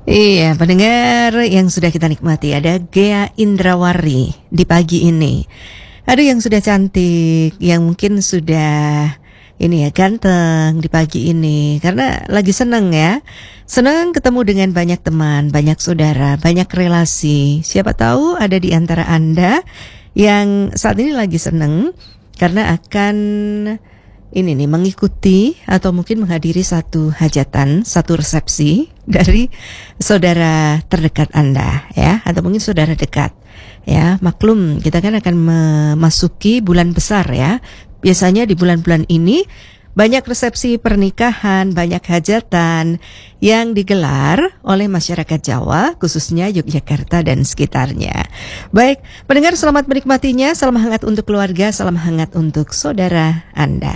Iya, pendengar yang sudah kita nikmati, ada Ghea Indrawari di pagi ini. Ada yang sudah cantik, yang mungkin sudah ini ya ganteng di pagi ini karena lagi seneng ya. Senang ketemu dengan banyak teman, banyak saudara, banyak relasi. Siapa tahu ada di antara Anda yang saat ini lagi seneng karena akan ini nih mengikuti atau mungkin menghadiri satu hajatan, satu resepsi dari saudara terdekat Anda ya, atau mungkin saudara dekat. Ya, maklum kita kan akan memasuki bulan besar ya. Biasanya di bulan-bulan ini banyak resepsi pernikahan, banyak hajatan yang digelar oleh masyarakat Jawa, khususnya Yogyakarta dan sekitarnya. Baik, pendengar selamat menikmatinya, salam hangat untuk keluarga, salam hangat untuk saudara Anda.